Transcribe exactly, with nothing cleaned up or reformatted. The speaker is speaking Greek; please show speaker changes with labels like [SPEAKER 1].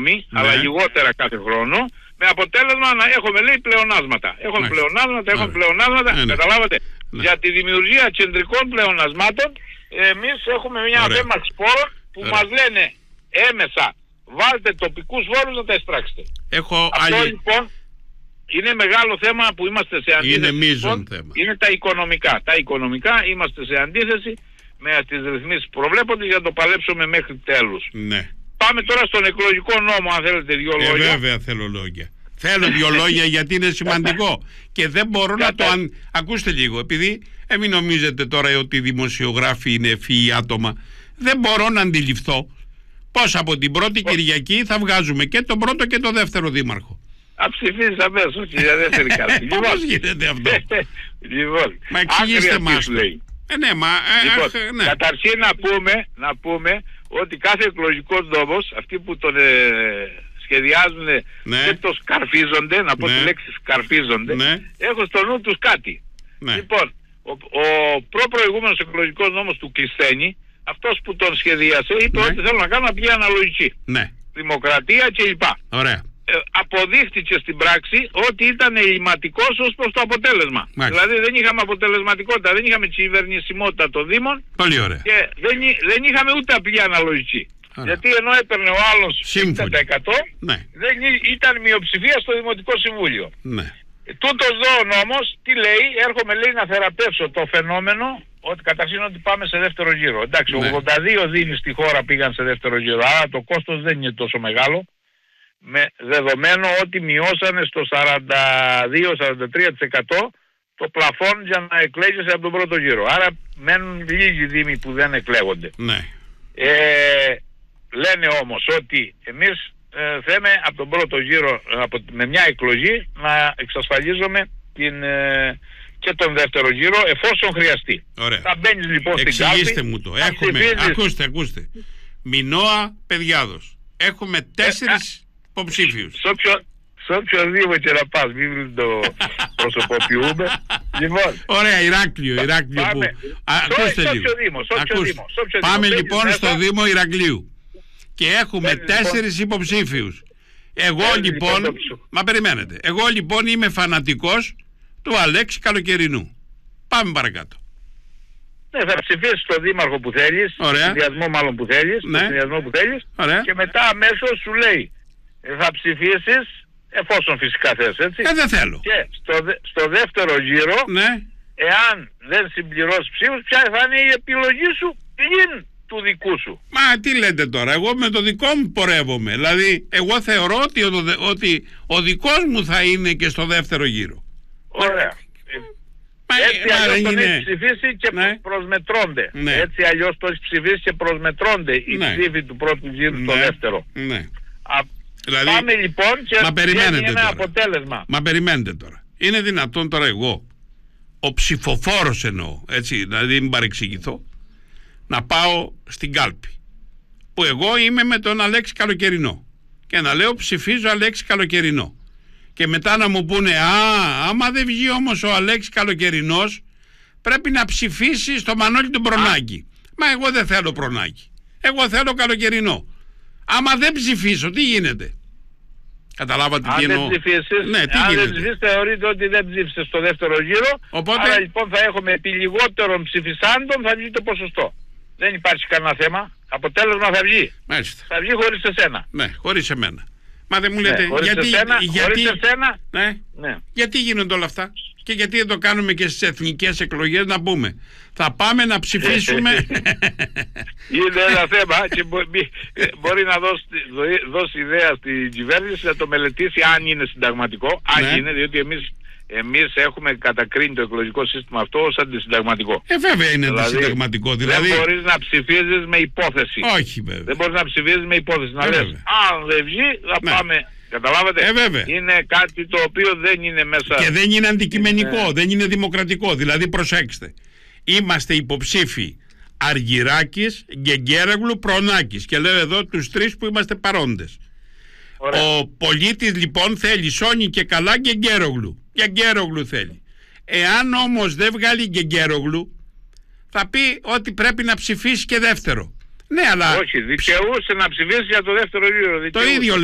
[SPEAKER 1] ακόμη,
[SPEAKER 2] ναι.
[SPEAKER 1] αλλά λιγότερα κάθε χρόνο, με αποτέλεσμα να έχουμε, λέει, πλεονάσματα. Έχουμε
[SPEAKER 2] Μάλιστα.
[SPEAKER 1] πλεονάσματα, έχουμε
[SPEAKER 2] Ωραία.
[SPEAKER 1] πλεονάσματα,
[SPEAKER 2] Ναι, ναι.
[SPEAKER 1] καταλάβατε.
[SPEAKER 2] Ναι.
[SPEAKER 1] Για τη δημιουργία κεντρικών πλεονασμάτων, εμείς έχουμε μια
[SPEAKER 2] Ωραία.
[SPEAKER 1] θέμα σπόρων που
[SPEAKER 2] Ωραία.
[SPEAKER 1] μας λένε έμεσα, βάλτε τοπικούς φόρους να τα εισπράξετε.
[SPEAKER 2] Έχω
[SPEAKER 1] Αυτό
[SPEAKER 2] άλλη...
[SPEAKER 1] λοιπόν είναι μεγάλο θέμα που είμαστε σε αντίθεση.
[SPEAKER 2] Είναι μείζον
[SPEAKER 1] λοιπόν,
[SPEAKER 2] θέμα.
[SPEAKER 1] Είναι τα οικονομικά. Τα οικονομικά είμαστε σε αντίθεση με τις ρυθμίσεις που προβλέπονται για να το παλέψουμε μέχρι τέλους.
[SPEAKER 2] Ναι.
[SPEAKER 1] Πάμε τώρα στον εκλογικό νόμο, αν θέλετε δύο
[SPEAKER 2] Ε,
[SPEAKER 1] λόγια.
[SPEAKER 2] βέβαια θέλω λόγια. Θέλω δύο λόγια γιατί είναι σημαντικό. Και δεν μπορώ να το... Αν... Ακούστε λίγο, επειδή ε, μην νομίζετε τώρα ότι οι δημοσιογράφοι είναι ευφυοί άτομα. Δεν μπορώ να αντιληφθώ πώς από την πρώτη Κυριακή θα βγάζουμε και τον πρώτο και τον δεύτερο δήμαρχο.
[SPEAKER 1] Α, ψηφίζεις αμέσως, για δεύτερη κάρτα.
[SPEAKER 2] Πώς γίνεται αυτό?
[SPEAKER 1] Λοιπόν,
[SPEAKER 2] Μα εξηγήστε
[SPEAKER 1] άκρη
[SPEAKER 2] μας
[SPEAKER 1] αυτή
[SPEAKER 2] το.
[SPEAKER 1] λέει.
[SPEAKER 2] Ε, ναι, μα... ε,
[SPEAKER 1] Λοιπόν,
[SPEAKER 2] αχ, ναι.
[SPEAKER 1] καταρχήν να πούμε, να πούμε ότι κάθε εκλογικός νόμος, αυτοί που τον ε, σχεδιάζουν
[SPEAKER 2] Ναι.
[SPEAKER 1] και το σκαρφίζονται, να πω
[SPEAKER 2] Ναι.
[SPEAKER 1] τη λέξη σκαρφίζονται,
[SPEAKER 2] Ναι.
[SPEAKER 1] έχουν στο νου τους κάτι.
[SPEAKER 2] Ναι.
[SPEAKER 1] Λοιπόν, ο, ο προπροηγούμενος εκλογικός νόμος του Κλεισθένη, αυτός που τον σχεδίασε, είπε
[SPEAKER 2] Ναι.
[SPEAKER 1] ότι θέλω να κάνω να πηγαίνει αναλογική.
[SPEAKER 2] Ναι,
[SPEAKER 1] Δημοκρατία κλπ.
[SPEAKER 2] ωραία.
[SPEAKER 1] Ε, αποδείχτηκε στην πράξη ότι ήταν ελληματικός ως προς το αποτέλεσμα.
[SPEAKER 2] Μάλιστα.
[SPEAKER 1] Δηλαδή δεν είχαμε αποτελεσματικότητα, δεν είχαμε κυβερνησιμότητα των Δήμων
[SPEAKER 2] Πολύ ωραία.
[SPEAKER 1] και δεν, εί- δεν είχαμε ούτε απλή αναλογική.
[SPEAKER 2] Ωραία.
[SPEAKER 1] Γιατί ενώ έπαιρνε ο άλλος
[SPEAKER 2] Σύμφωνοι.
[SPEAKER 1] εξήντα τοις εκατό
[SPEAKER 2] Ναι,
[SPEAKER 1] δεν εί- ήταν μειοψηφία στο Δημοτικό Συμβούλιο.
[SPEAKER 2] ναι.
[SPEAKER 1] Ε, τούτος εδώ ο νόμος τι λέει? Έρχομαι, λέει, να θεραπεύσω το φαινόμενο ότι καταρχήν ότι πάμε σε δεύτερο γύρο. Εντάξει,
[SPEAKER 2] Ναι.
[SPEAKER 1] ογδόντα δύο δήμοι στη χώρα πήγαν σε δεύτερο γύρο, άρα το κόστος δεν είναι τόσο μεγάλο, με δεδομένο ότι μειώσανε στο σαράντα δύο με σαράντα τρία τοις εκατό το πλαφόν για να εκλέγεσαι από τον πρώτο γύρο. Άρα μένουν λίγοι δήμοι που δεν εκλέγονται.
[SPEAKER 2] Ναι.
[SPEAKER 1] Ε, λένε όμως ότι εμείς ε, θέμε από τον πρώτο γύρο από, με μια εκλογή να εξασφαλίζουμε την, ε, και τον δεύτερο γύρο εφόσον χρειαστεί.
[SPEAKER 2] Ωραία.
[SPEAKER 1] Θα μπαίνεις λοιπόν στην κάλπη.
[SPEAKER 2] Εξηγήστε μου το.
[SPEAKER 1] θα
[SPEAKER 2] Έχουμε,
[SPEAKER 1] ψηφίζεις.
[SPEAKER 2] ακούστε, ακούστε. Μινώα Παιδιάδος. Έχουμε τέσσερις υποψήφιους.
[SPEAKER 1] Σε όποιο, σε όποιο δήμο και να πας, μην το προσωποποιούμε. Λοιπόν,
[SPEAKER 2] Ωραία, Ηράκλειο, Ηράκλειο που...
[SPEAKER 1] Πάμε.
[SPEAKER 2] Α,
[SPEAKER 1] Σε-
[SPEAKER 2] ακούστε
[SPEAKER 1] σε
[SPEAKER 2] λίγο.
[SPEAKER 1] όποιο δήμο, σε όποιο
[SPEAKER 2] Ακούστε.
[SPEAKER 1] δήμο, σε όποιο
[SPEAKER 2] Πάμε
[SPEAKER 1] δήμο.
[SPEAKER 2] λοιπόν
[SPEAKER 1] Μπαίνεις
[SPEAKER 2] στο
[SPEAKER 1] μέσα.
[SPEAKER 2] Δήμο Ηρακλείου. Και έχουμε
[SPEAKER 1] Μπαίνεις, λοιπόν.
[SPEAKER 2] τέσσερις υποψήφιους. Εγώ
[SPEAKER 1] Μπαίνεις,
[SPEAKER 2] λοιπόν...
[SPEAKER 1] λοιπόν, το ψου.
[SPEAKER 2] Μα περιμένετε. Εγώ λοιπόν είμαι φανατικός του Αλέξη Καλοκαιρινού. Πάμε παρακάτω.
[SPEAKER 1] Ναι, θα ψηφίσεις τον δήμαρχο που θέλεις,
[SPEAKER 2] Ωραία.
[SPEAKER 1] τον συνδυασμό μάλλον που θέλεις,
[SPEAKER 2] Ναι.
[SPEAKER 1] τον συνδυασμό που θέλεις,
[SPEAKER 2] Ωραία.
[SPEAKER 1] και μετά αμέσως σου λέει ε, θα ψηφίσεις, εφόσον φυσικά θες, έτσι.
[SPEAKER 2] Ε, δεν θέλω.
[SPEAKER 1] Και στο, δε- στο δεύτερο γύρο,
[SPEAKER 2] Ναι.
[SPEAKER 1] εάν δεν συμπληρώσεις ψήφους, ποια θα είναι η επιλογή σου πλην του δικού σου.
[SPEAKER 2] Μα τι λέτε τώρα, εγώ με το δικό μου πορεύομαι. Δηλαδή, εγώ θεωρώ ότι ο, ότι ο δικός μου θα είναι και στο δεύτερο γύρο.
[SPEAKER 1] Ωραία.
[SPEAKER 2] Μα,
[SPEAKER 1] Έτσι
[SPEAKER 2] μα
[SPEAKER 1] αλλιώς
[SPEAKER 2] δεν
[SPEAKER 1] τον
[SPEAKER 2] είναι...
[SPEAKER 1] έχεις ψηφίσει και
[SPEAKER 2] Ναι.
[SPEAKER 1] προσμετρώνται.
[SPEAKER 2] Ναι.
[SPEAKER 1] Έτσι αλλιώς τον έχεις ψηφίσει και προσμετρώνται οι
[SPEAKER 2] Ναι.
[SPEAKER 1] ψήφοι του πρώτου γύρου στο
[SPEAKER 2] Ναι.
[SPEAKER 1] δεύτερο.
[SPEAKER 2] Ναι.
[SPEAKER 1] Α,
[SPEAKER 2] Δηλαδή,
[SPEAKER 1] Πάμε λοιπόν και
[SPEAKER 2] μα περιμένετε
[SPEAKER 1] βγαίνει ένα
[SPEAKER 2] τώρα.
[SPEAKER 1] αποτέλεσμα.
[SPEAKER 2] Μα περιμένετε τώρα. Είναι δυνατόν τώρα εγώ, ο ψηφοφόρος εννοώ, έτσι, δηλαδή μην παρεξηγηθώ, να πάω στην κάλπη. Που εγώ είμαι με τον Αλέξη Καλοκαιρινό. Και να λέω ψηφίζω Αλέξη Καλοκαιρινό. Και μετά να μου πούνε, α, άμα δεν βγει όμως ο Αλέξης Καλοκαιρινός, πρέπει να ψηφίσει στο Μανώλη τον Προνάκη. Μα εγώ δεν θέλω Προνάκη. Εγώ θέλω Καλοκαιρινό. Άμα δεν ψηφίσω, τι γίνεται? Καταλάβατε τι
[SPEAKER 1] Αν
[SPEAKER 2] εννοώ?
[SPEAKER 1] δεν ψηφίσεις,
[SPEAKER 2] Ναι, τι
[SPEAKER 1] αν δεν
[SPEAKER 2] γίνεται?
[SPEAKER 1] ψηφίσεις, θεωρείται ότι δεν ψήφισες στο δεύτερο γύρο.
[SPEAKER 2] Οπότε-
[SPEAKER 1] Άρα λοιπόν θα έχουμε επί λιγότερων ψηφισάντων θα βγει το ποσοστό. Δεν υπάρχει κανένα θέμα. Αποτέλεσμα θα βγει.
[SPEAKER 2] Μάλιστα.
[SPEAKER 1] Θα βγει χωρίς εσένα.
[SPEAKER 2] Ναι, χωρίς εμένα. Μα δεν μου
[SPEAKER 1] Ναι,
[SPEAKER 2] λέτε
[SPEAKER 1] χωρίς
[SPEAKER 2] γιατί,
[SPEAKER 1] εσένα,
[SPEAKER 2] γιατί,
[SPEAKER 1] χωρίς εσένα,
[SPEAKER 2] ναι,
[SPEAKER 1] ναι.
[SPEAKER 2] γιατί γίνονται όλα αυτά και γιατί δεν το κάνουμε και στις εθνικές εκλογές να πούμε θα πάμε να ψηφίσουμε.
[SPEAKER 1] Είναι ένα θέμα και μπο- μη- μπορεί να δώσει, δώσει ιδέα στην κυβέρνηση να το μελετήσει αν είναι συνταγματικό. Αν
[SPEAKER 2] Ναι.
[SPEAKER 1] είναι, διότι εμείς, εμείς έχουμε κατακρίνει το εκλογικό σύστημα αυτό ως αντισυνταγματικό.
[SPEAKER 2] Ε, βέβαια είναι
[SPEAKER 1] Δηλαδή,
[SPEAKER 2] αντισυνταγματικό. Δηλαδή,
[SPEAKER 1] δεν μπορείς να ψηφίζεις με υπόθεση.
[SPEAKER 2] όχι βέβαια.
[SPEAKER 1] Δεν μπορείς να ψηφίζεις με υπόθεση. Να
[SPEAKER 2] Ε,
[SPEAKER 1] λες,
[SPEAKER 2] βέβαια.
[SPEAKER 1] αν δεν βγει, θα
[SPEAKER 2] Ναι.
[SPEAKER 1] πάμε. Καταλάβατε.
[SPEAKER 2] Ε, βέβαια.
[SPEAKER 1] Είναι κάτι το οποίο δεν είναι μέσα.
[SPEAKER 2] Και δεν είναι αντικειμενικό,
[SPEAKER 1] Είναι-
[SPEAKER 2] δεν είναι δημοκρατικό. Δηλαδή προσέξτε, είμαστε υποψήφοι Αργυράκης, Γκεγκέραγλου, Προνάκης και λέω εδώ τους τρεις που είμαστε παρόντες.
[SPEAKER 1] Ωραία.
[SPEAKER 2] Ο πολίτης λοιπόν θέλει Σόνι και καλά Γκεγκέρογλου. Γκεγκέρογλου θέλει. Εάν όμως δεν βγάλει Γκεγκέρογλου, θα πει ότι πρέπει να ψηφίσει και δεύτερο. Ναι, αλλά
[SPEAKER 1] Όχι, δικαιούσε να ψηφίσει για το δεύτερο γύρο.
[SPEAKER 2] το
[SPEAKER 1] δικαιούσε.
[SPEAKER 2] ίδιο